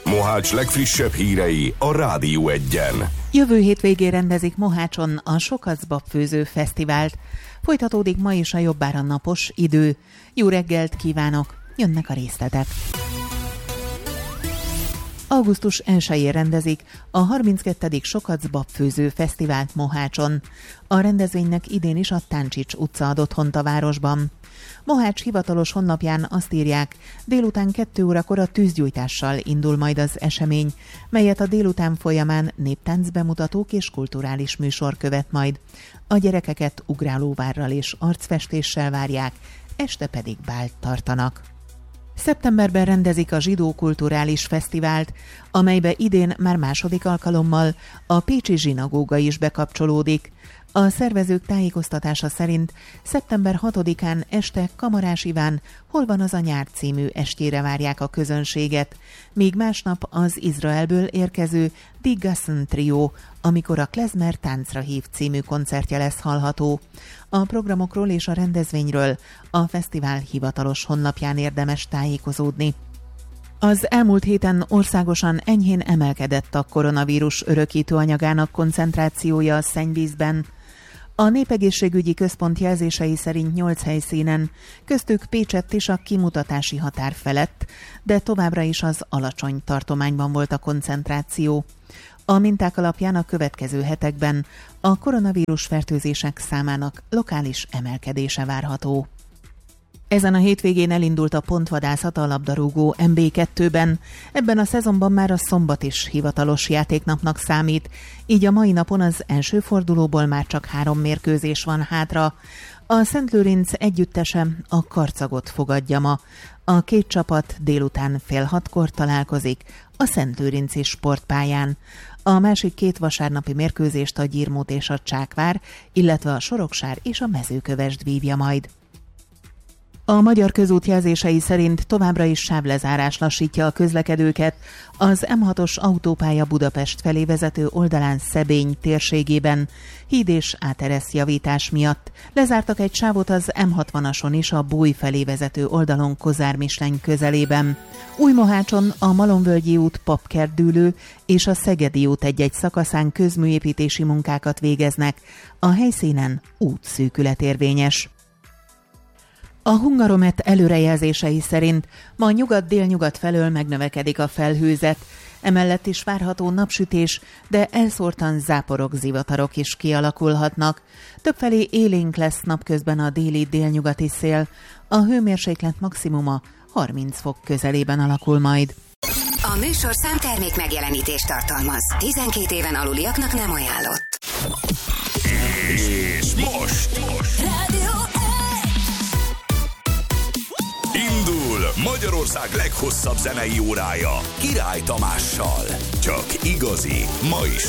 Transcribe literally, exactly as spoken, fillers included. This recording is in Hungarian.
Mohács legfrissebb hírei a Rádió Egyen. Jövő hétvégén rendezik Mohácson a Sokacbabfőző Fesztivált. Folytatódik ma is a jobbára napos idő. Jó reggelt kívánok! Jönnek a részletek. augusztus elsején rendezik a harminckettedik Sokacbabfőző Fesztivált Mohácson. A rendezvénynek idén is a Táncsics utca ad otthont a városban. Mohács hivatalos honlapján azt írják, délután kettő órakor a tűzgyújtással indul majd az esemény, melyet a délután folyamán néptánc bemutatók és kulturális műsor követ majd. A gyerekeket ugrálóvárral és arcfestéssel várják, este pedig bált tartanak. Szeptemberben rendezik a Zsidó Kulturális Fesztivált, amelybe idén már második alkalommal a pécsi zsinagóga is bekapcsolódik. A szervezők tájékoztatása szerint szeptember hatodikán este Kamarás Iván Hol van az a nyár című estjére várják a közönséget, míg másnap az Izraelből érkező Die Gassen Trio, amikor a Klezmer táncra hív című koncertje lesz hallható. A programokról és a rendezvényről a fesztivál hivatalos honlapján érdemes tájékozódni. Az elmúlt héten országosan enyhén emelkedett a koronavírus örökítő anyagának koncentrációja a szennyvízben. A Népegészségügyi Központ jelzései szerint nyolc helyszínen, köztük Pécsett is a kimutatási határ felett, de továbbra is az alacsony tartományban volt a koncentráció. A minták alapján a következő hetekben a koronavírus fertőzések számának lokális emelkedése várható. Ezen a hétvégén elindult a pontvadászat a labdarúgó em bé kettőben. Ebben a szezonban már a szombat is hivatalos játéknapnak számít, így a mai napon az első fordulóból már csak három mérkőzés van hátra. A Szentlőrinc együttese a Karcagot fogadja ma. A két csapat délután fél hatkor találkozik a Szentlőrinci sportpályán. A másik két vasárnapi mérkőzést a Gyirmót és a Csákvár, illetve a Soroksár és a Mezőkövesd vívja majd. A Magyar Közút jelzései szerint továbbra is sávlezárás lassítja a közlekedőket az em hatos autópálya Budapest felé vezető oldalán Szebény térségében, híd és áteresz javítás miatt. Lezártak egy sávot az em hatvanason is a Bój felé vezető oldalon Kozár-Misleny közelében. Újmohácson a Malomvölgyi út Papkertdűlő és a Szegedi út egy-egy szakaszán közműépítési munkákat végeznek, a helyszínen útszűkület érvényes. A Hungaromet előrejelzései szerint ma nyugat-délnyugat felől megnövekedik a felhőzet, emellett is várható napsütés, de elszórtan záporok, zivatarok is kialakulhatnak. Többfelé élénk lesz napközben a déli-délnyugati szél, a hőmérséklet maximuma harminc fok közelében alakul majd. A műsorszám termék megjelenítést tartalmaz. tizenkét éven aluliaknak nem ajánlott. És most! most. Indul Magyarország leghosszabb zenei órája Király Tamással. Csak igazi, ma is